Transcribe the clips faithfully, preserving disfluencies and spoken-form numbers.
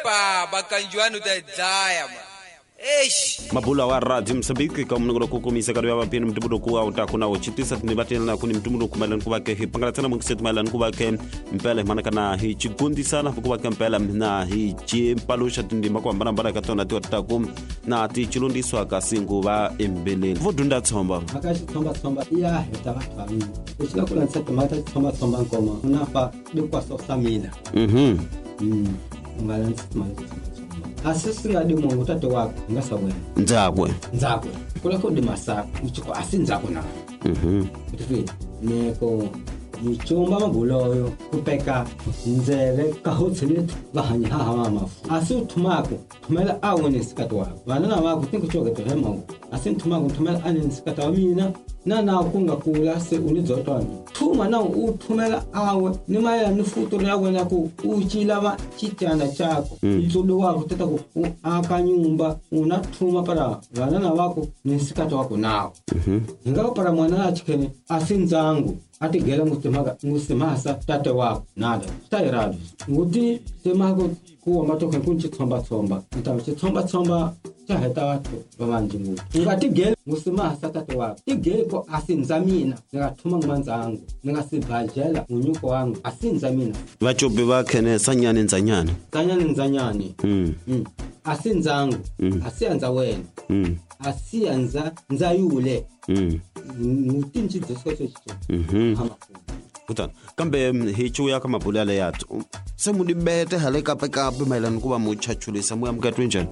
pa bakanjwanu da jaya ma. Eish. Mabula wa Radio Msambiki kama mngono kukumisa karibu hapa pia mtibudo kuwa utakuna uchitisa tunibatena na kuni mtibudo kumalan kubake hipangala tena mungset malan kubake mpele manakana hi chikundi sana kubake mpele na hi chimpalusha tindima kwa mbana mbana katona tuatakum na ti chilundi swaka singu ba embele vodunda tsomba akashi tsomba tsomba iya heta watu wami eshila kula nsete mata tsomba tsomba nkoma unapa dekwa sosamila mhm mm ngala nsete mata asisi ngadi mungu tate wako ngasabwe nzakwe nzakwe kula ko dimasa uchiko asinzako na mhm kutufi neko nichomba mabuloyo kupeka nzele kahotsile bahanya ha mama asu tumako tumela awone sikato wako bana na wako tinko choke to hema asin tumako tumela anen sikato wamina na na kunga kula se unizotwana tuma na uthumela awe nimaya nifuturo yakwe nako uchilava chitana chako izudo wako teta ku akanyumba unathuma para bana na wako nisikato wako nawo mhm ngako para mwana achikene asinzangu ati gela ngusemaga ngusemasa tate wako nada stayirado nguti semago kuwa matoke kunchi tsomba tsomba ntawe tsomba tsomba chaheta watu bamanjingu ngati gela ngusemasa tate wako igele ko asinzamina ngathuma ngmanzangu ngasibhajela unyuko wangu asinzamina vachobe vakene sanyane nzanyane sanyane nzanyane mhm mm. asinzangu mm. asianza wena mhm asianza nzayule mhm mutinchi deskoso chicho mhm Kutan kambe hichu ya kama bulale yatu semudi bete haleka peka abe mailan kuba muchachule samu amkatu njani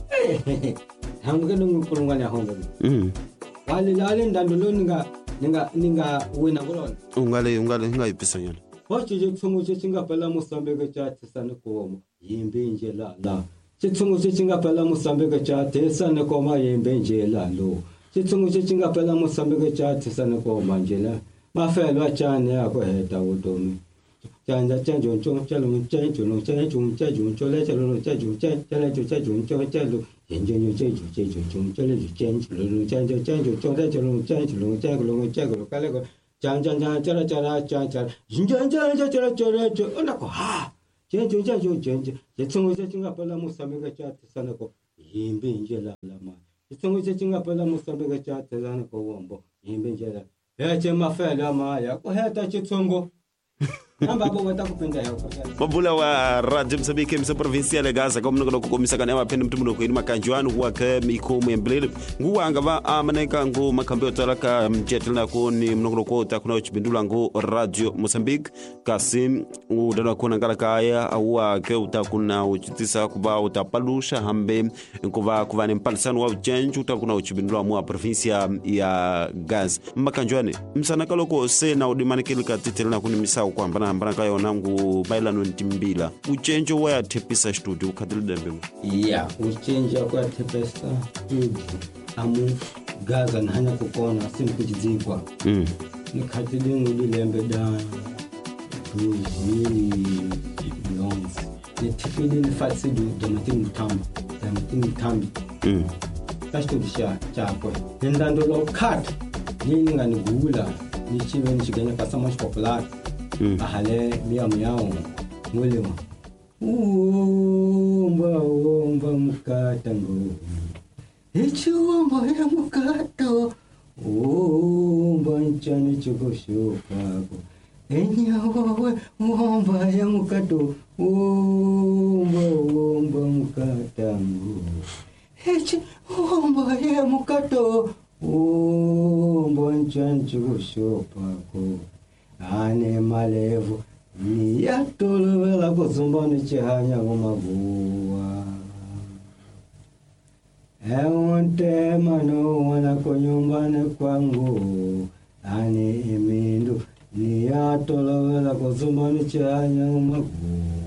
hamke nungulunganya hongo mhm wale lale ndandulo ninga ninga ninga wena kolona ungale ungale ngayipisa nyana wacho je tsungu che chinga pala musambeke cha tsana koma yimbe nje la la chitsungu che chinga pala musambeke cha tsana koma yimbe nje la lo chitsungu che chinga pala musambeke cha tsana koma nje la mafelo achane yako heta utomi chanja chanjo chon chalo chanjo no chanjo chanjo chole chalo chanjo chanjo chanjo chanjo chalo yenjo nyo chanjo chanjo chon chale chanjo lo chanjo chanjo chole chalo chanjo lo chanjo lo chanjo kale ko chanja chanja chara chara chanja jinja chanja chara chara ona ko ha chanjo chanjo chanjo yetsongo chinga pala musameka cha tsana ko yimbe njela lama yetsongo chinga pala musameka cha tsana ko wombo yimbe njela eche mafela maya ko heta chitsongo namba bo watakupenda yako Mabula wa Radio Msambiki msa provincia ya Gaza kama mnoko kukomisa kana mapende mtumno ko ilima kanjwanu kwa ke miko mwembele nguwanga ba amaneka ngo makambe talaka mjetelna ko ni mnoko ko takuna uchibindula ngo Radio Msambiki Kasim udana kuna ngala kaya awa ke utakuna uchitisa kuba utapalusha hambe kuba kuvane mpalsano wa change utakuna uchibindula mu provincia ya Gaza makanjwane msana kaloko se na udimanikilika titelna kuni misao kwa mbana mbana kayo nangu bailano ntimbila uchenjo wa tepisa studio ukadili dembe yeah uchenjo kwa tepisa studio amu Gaza na hanya kukona simu kujizikwa mm nikatili ngudi lembe da really longs ni tipili ni fatsidu domati mutambi domati mutambi mm kasto bisha chakwe ndando lo cut nini ngani gula ni chiwe ni chigenya kasama popular ahale miao miao mulima uomba uomba mkatango ichuomba ya mkato uomba nchani chukoshukago enyawawe uomba ya mkato uomba uomba mkatango ichuomba ya mkato uomba nchani chukoshukago ane malevu ni yatolowela kuzumbani chihanya kumaguwa eonte mano wana kunyumbani kwangu ane imindu ni yatolowela kuzumbani chihanya kumaguwa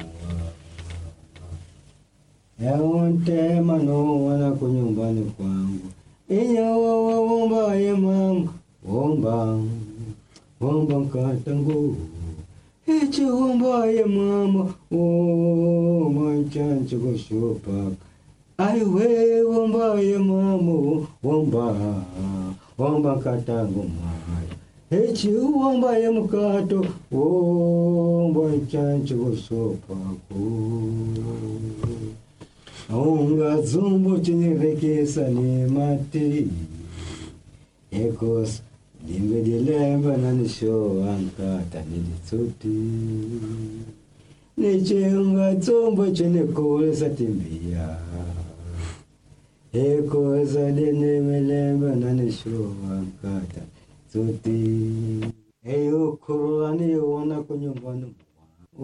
eonte mano wana kunyumbani kwangu inyawawa womba ye mama womba womba katango eche womba ye mama womba chancho kushopa aiwe womba ye mama womba womba katango mama eche womba ye mkato womba chancho kushopa Unga zumbu chinivekesa ni mati. Ekos dimbe dilemba na nisho ankata nilitsuti. Niche unga zumbu chinikulesa timbia. Ekos adene melemba na nisho ankata nilitsuti.